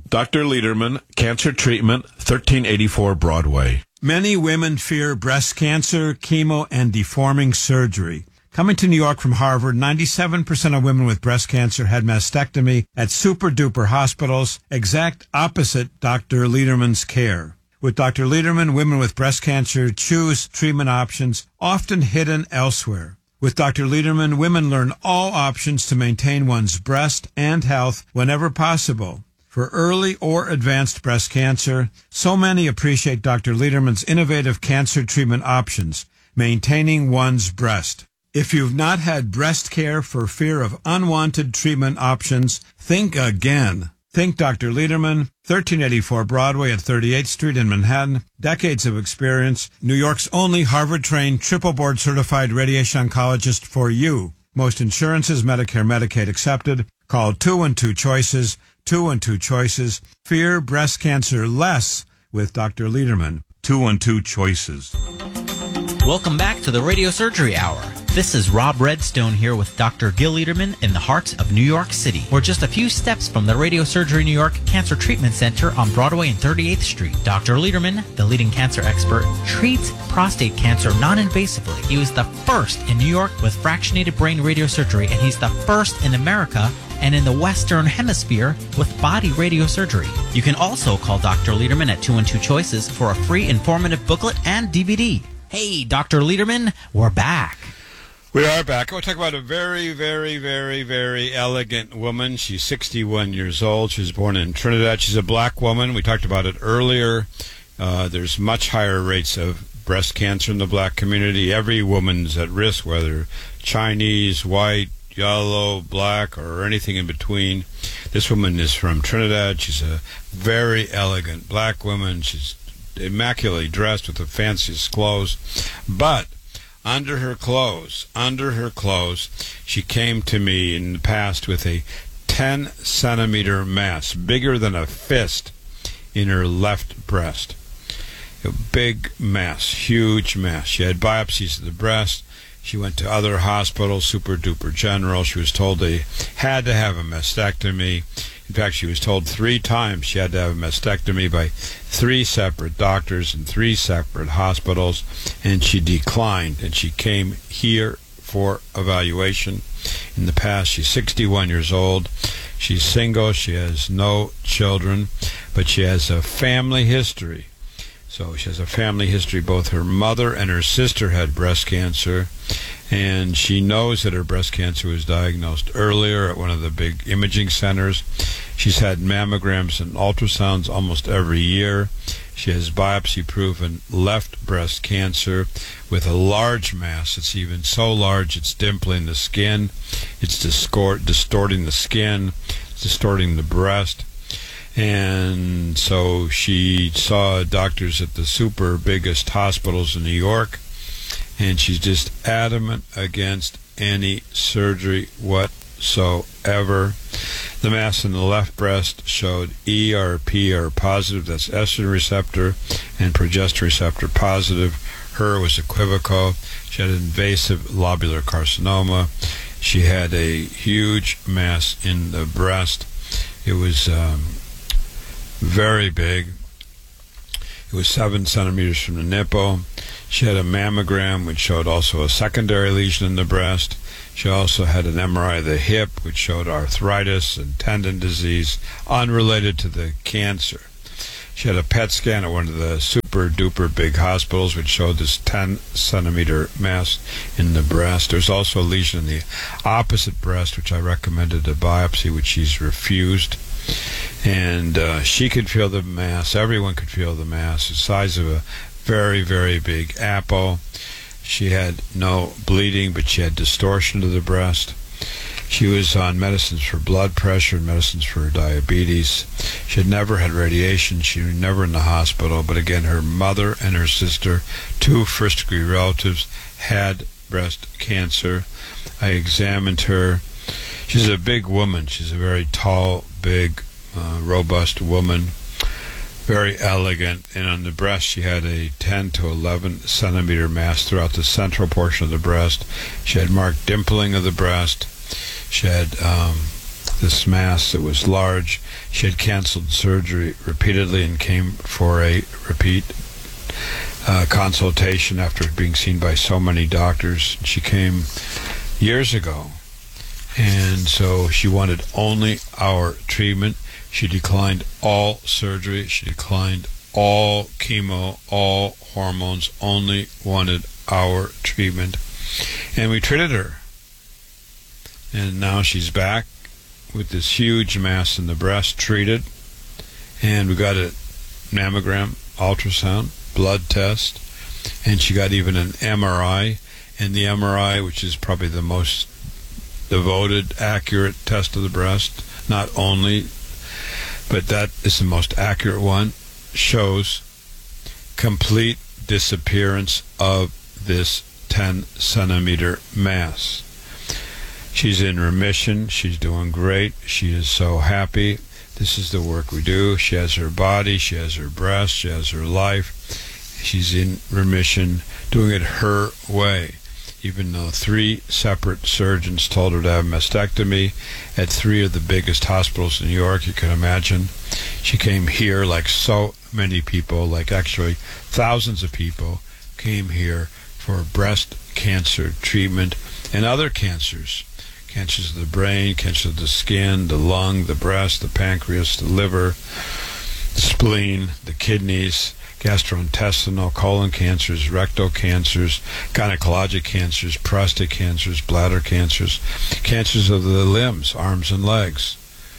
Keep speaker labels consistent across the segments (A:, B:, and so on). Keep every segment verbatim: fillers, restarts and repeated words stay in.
A: Doctor Lederman, Cancer Treatment, thirteen eighty-four Broadway.
B: Many women fear breast cancer, chemo, and deforming surgery. Coming to New York from Harvard, ninety-seven percent of women with breast cancer had mastectomy at super-duper hospitals, exact opposite Doctor Lederman's care. With Doctor Lederman, women with breast cancer choose treatment options often hidden elsewhere. With Doctor Lederman, women learn all options to maintain one's breast and health whenever possible. For early or advanced breast cancer, so many appreciate Doctor Lederman's innovative cancer treatment options, maintaining one's breast. If you've not had breast care for fear of unwanted treatment options, think again. Think Doctor Lederman, thirteen eighty-four Broadway at thirty-eighth Street in Manhattan. Decades of experience. New York's only Harvard-trained, triple-board certified radiation oncologist for you. Most insurances, Medicare, Medicaid accepted. Call two one two choices, two one two choices. Fear breast cancer less with Doctor Lederman. two one two choices.
C: Welcome back to the Radio Surgery Hour. This is Rob Redstone here with Doctor Gil Lederman in the heart of New York City. We're just a few steps from the Radio Surgery New York Cancer Treatment Center on Broadway and thirty-eighth Street. Doctor Lederman, the leading cancer expert, treats prostate cancer non-invasively. He was the first in New York with fractionated brain radiosurgery, and he's the first in America and in the Western Hemisphere with body radiosurgery. You can also call Doctor Lederman at two one two choices for a free informative booklet and D V D. Hey, Doctor Lederman, we're back.
B: We are back. I want to talk about a very, very, very, very elegant woman. She's sixty-one years old. She was born in Trinidad. She's a black woman. We talked about it earlier. Uh, there's much higher rates of breast cancer in the black community. Every woman's at risk, whether Chinese, white, yellow, black, or anything in between. This woman is from Trinidad. She's a very elegant black woman. She's immaculately dressed with the fanciest clothes. But under her clothes, under her clothes, she came to me in the past with a ten centimeter mass, bigger than a fist, in her left breast. A big mass, huge mass. She had biopsies of the breast. She went to other hospitals, super duper general. She was told they had to have a mastectomy. In fact, she was told three times she had to have a mastectomy by three separate doctors in three separate hospitals, and she declined, and she came here for evaluation. In the past, she's sixty-one years old. She's single. She has no children, but she has a family history. So she has a family history. Both her mother and her sister had breast cancer, and she knows that her breast cancer was diagnosed earlier at one of the big imaging centers. She's had mammograms and ultrasounds almost every year. She has biopsy-proven left breast cancer with a large mass. It's even so large it's dimpling the skin. It's discord- distorting the skin. It's distorting the breast. And so she saw doctors at the super biggest hospitals in New York, and she's just adamant against any surgery whatsoever. The mass in the left breast showed E R P R positive, that's estrogen receptor, and progesterone receptor positive. Her was equivocal. She had invasive lobular carcinoma. She had a huge mass in the breast. It was um, very big. It was seven centimeters from the nipple. She had a mammogram, which showed also a secondary lesion in the breast. She also had an M R I of the hip, which showed arthritis and tendon disease unrelated to the cancer. She had a P E T scan at one of the super-duper big hospitals, which showed this ten centimeter mass in the breast. There's also a lesion in the opposite breast, which I recommended a biopsy, which she's refused. And uh, she could feel the mass. Everyone could feel the mass. The size of a very, very big apple. She had no bleeding, but she had distortion of the breast. She was on medicines for blood pressure and medicines for diabetes. She had never had radiation. She was never in the hospital. But again, her mother and her sister, two first-degree relatives, had breast cancer. I examined her. She's a big woman. She's a very tall, big, uh, robust woman. Very elegant, and on the breast she had a ten to eleven centimeter mass throughout the central portion of the breast. She had marked dimpling of the breast. She had um, this mass that was large. She had canceled surgery repeatedly and came for a repeat uh, consultation after being seen by so many doctors. She came years ago, and so she wanted only our treatment. She declined all surgery. She declined all chemo, all hormones, only wanted our treatment. And we treated her. And now she's back with this huge mass in the breast, treated. And we got a mammogram, ultrasound, blood test. And she got even an M R I. And the M R I, which is probably the most devoted, accurate test of the breast, not only, but that is the most accurate one, shows complete disappearance of this ten centimeter mass. She's in remission. She's doing great. She is so happy. This is the work we do. She has her body. She has her breast. She has her life. She's in remission, doing it her way. Even though three separate surgeons told her to have a mastectomy at three of the biggest hospitals in New York, you can imagine. She came here, like so many people, like actually thousands of people, came here for breast cancer treatment and other cancers. Cancers of the brain, cancer of the skin, the lung, the breast, the pancreas, the liver, the spleen, the kidneys, gastrointestinal, colon cancers, rectal cancers, gynecologic cancers, prostate cancers, bladder cancers, cancers of the limbs, arms and legs.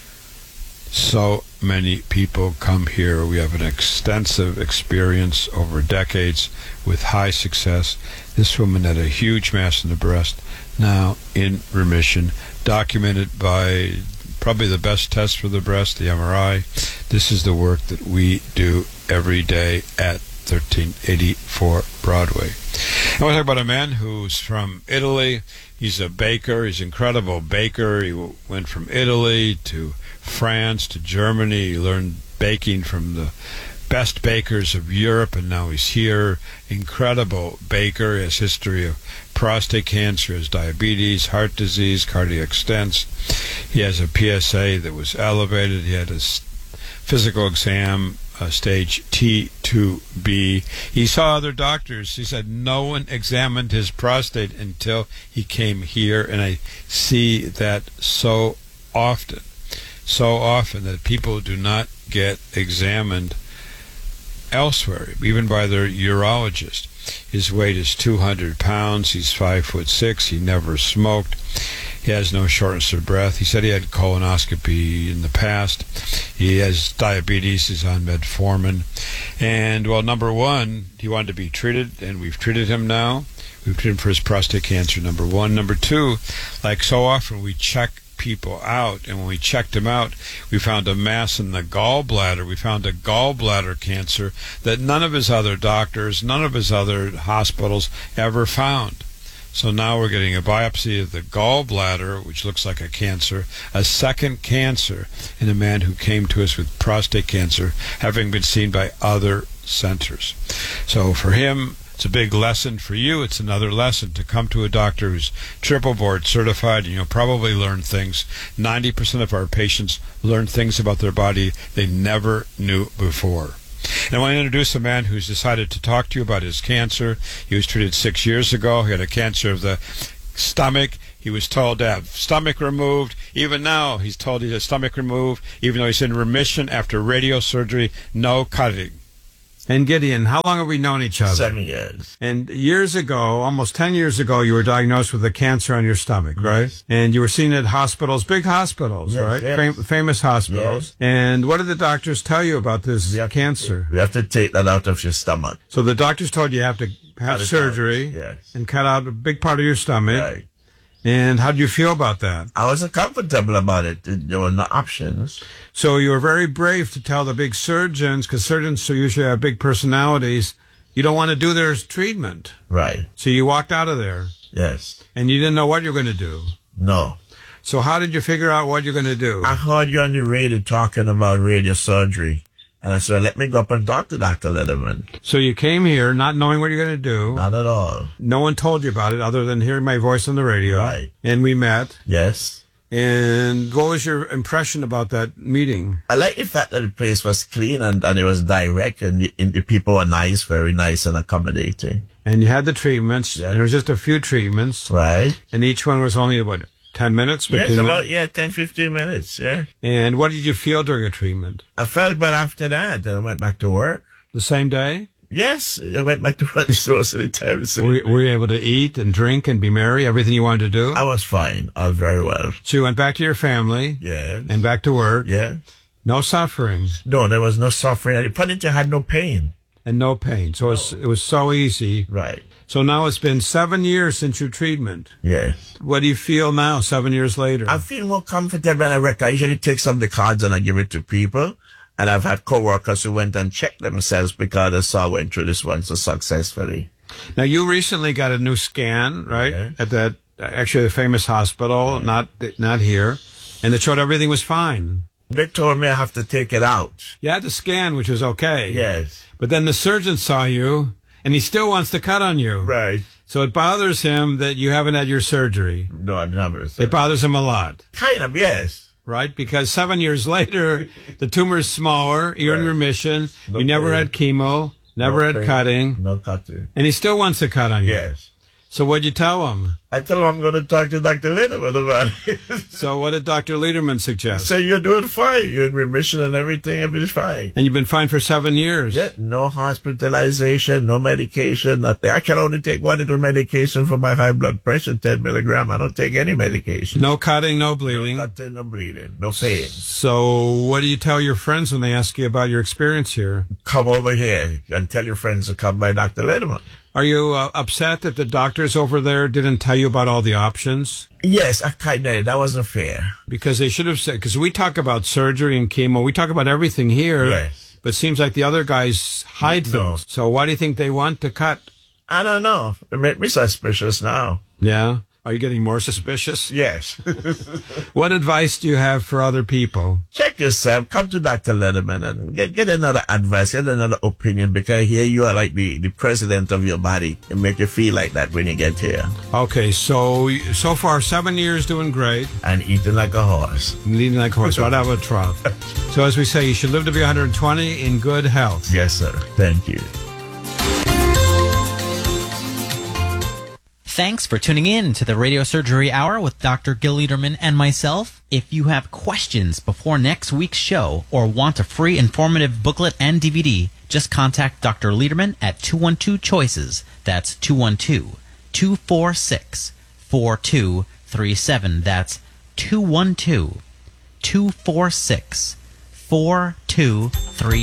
B: So many people come here. We have an extensive experience over decades with high success. This woman had a huge mass in the breast, now in remission, documented by probably the best test for the breast, the M R I. This is the work that we do every day at thirteen eighty-four Broadway. I want to talk about a man who's from Italy. He's a baker. He's an incredible baker. He went from Italy to France to Germany. He learned baking from the best bakers of Europe, and now he's here. Incredible baker. He has history of prostate cancer, has diabetes, heart disease, cardiac stents. He has a P S A that was elevated. He had his physical exam, uh, stage T two B. He saw other doctors. He said no one examined his prostate until he came here, and I see that so often, so often that people do not get examined elsewhere, even by their urologist. His weight is two hundred pounds. He's five foot six. He never smoked. He has no shortness of breath. He said he had colonoscopy in the past. He has diabetes. He's on metformin. And, well, number one, he wanted to be treated, and we've treated him now. We've treated him for his prostate cancer, number one. Number two, like so often, we check people out, and when we checked him out, we found a mass in the gallbladder. We found a gallbladder cancer that none of his other doctors, none of his other hospitals ever found. So now we're getting a biopsy of the gallbladder, which looks like a cancer, a second cancer in a man who came to us with prostate cancer, having been seen by other centers. So for him, it's a big lesson. For you, it's another lesson to come to a doctor who's triple board certified, and you'll probably learn things. ninety percent of our patients learn things about their body they never knew before. And I want to introduce a man who's decided to talk to you about his cancer. He was treated six years ago. He had a cancer of the stomach. He was told to have stomach removed. Even now, he's told he has stomach removed, even though he's in remission after radio surgery, no cutting.
D: And Gideon, how long have we known each other?
E: Seven years.
D: And years ago, almost ten years ago, you were diagnosed with a cancer on your stomach, right?
E: Yes.
D: And you were seen at hospitals, big hospitals,
E: Yes,
D: right?
E: yes.
D: Fam- famous hospitals.
E: Yes.
D: And what did the doctors tell you about this
E: We have to-
D: cancer?
E: We have to take that out of your stomach.
D: So the doctors told you you have to have
E: Cut it
D: surgery
E: out, yes.
D: and cut out a big part of your stomach.
E: Right.
D: And how did you feel about that?
E: I wasn't comfortable about it. There were no options.
D: So you were very brave to tell the big surgeons, because surgeons usually have big personalities, you don't want to do their treatment.
E: Right.
D: So you walked out of there,
E: Yes.
D: and you didn't know what you were going to do.
E: No.
D: So how did you figure out what you're going to do?
E: I heard you on the radio talking about radio surgery. And I said, let me go up and talk to Doctor Letterman.
D: So you came here not knowing what you're going to do.
E: Not at all.
D: No one told you about it other than hearing my voice on the radio.
E: Right.
D: And we met.
E: Yes.
D: And what was your impression about that meeting?
E: I like the fact that the place was clean and, and it was direct and the, and the people were nice, very nice and accommodating.
D: And you had the treatments.
E: Yeah.
D: There was just a few treatments.
E: Right.
D: And each one was only, what, ten minutes?
E: Yes,
D: between them?
E: about, yeah, ten, fifteen minutes, yeah.
D: And what did you feel during a treatment?
E: I felt bad after that. Then I went back to work.
D: The same day?
E: Yes, I went back to work most of the time. So
D: Were, were you able to eat and drink and be merry, everything you wanted to do?
E: I was fine. I was very well.
D: So you went back to your family
E: Yeah.
D: and back to work.
E: Yeah.
D: No suffering
E: No, there was no suffering. The punishment had no pain.
D: and no pain. So it was, it was so easy.
E: Right.
D: So now it's been seven years since your treatment.
E: Yes.
D: What do you feel now, seven years later?
E: I feel more comfortable and I reckon I usually take some of the cards and I give it to people. And I've had co-workers who went and checked themselves because they saw I went through this one so successfully.
D: Now, you recently got a new scan, right?
E: Yeah.
D: At that, actually, the famous hospital, not not here. And it showed everything was fine.
E: They told me I have to take it out.
D: You had the scan, which was okay.
E: Yes.
D: But then the surgeon saw you, and he still wants to cut on you.
E: Right.
D: So it bothers him that you haven't had your surgery.
E: No, I never.
D: It bothers him a lot,
E: Kind of, yes.
D: right? Because seven years later, the tumor is smaller, you're in
E: Right.
D: remission,
E: No
D: you never
E: pain.
D: had chemo, never
E: No
D: had
E: pain.
D: cutting,
E: No cutting.
D: and he still wants to cut on you.
E: Yes.
D: So what'd you tell him?
E: I tell him I'm going to talk to Doctor Lindemann about it.
D: So what did Doctor Lederman suggest?
E: So you're doing fine. You're in remission and everything. Everything's fine.
D: And you've been fine for seven years.
E: Yeah, no hospitalization, no medication, nothing. I can only take one little medication for my high blood pressure, ten milligram. I don't take any medication.
D: No cutting, no bleeding.
E: Nothing, no bleeding, no pain.
D: So what do you tell your friends when they ask you about your experience here?
E: Come over here and tell your friends to come by Doctor Lindemann.
D: Are you uh, upset that the doctors over there didn't tell you about all the options?
E: Yes, I kind of, that wasn't fair.
D: Because they should have said, because we talk about surgery and chemo, we talk about everything here.
E: Yes.
D: But it seems like the other guys hide
E: No.
D: things. So why do you think they want to cut?
E: I don't know. It made me suspicious now.
D: Yeah? Are you getting more suspicious?
E: Yes.
D: What advice do you have for other people?
E: Check yourself. Come to Doctor Lindemann and get, get another advice, get another opinion, because here you are like the, the president of your body and make you feel like that when you get here.
D: Okay, so so far seven years doing great.
E: And eating like a horse.
D: Leading like a horse right out of a trough. So as we say, you should live to be one hundred twenty in good health.
E: Yes, sir. Thank you.
C: Thanks for tuning in to the Radio Surgery Hour with Doctor Gil Lederman and myself. If you have questions before next week's show or want a free informative booklet and D V D, just contact Doctor Lederman at two one two choices. That's two one two, two four six, four two three seven. That's two one two, two four six, four two three seven.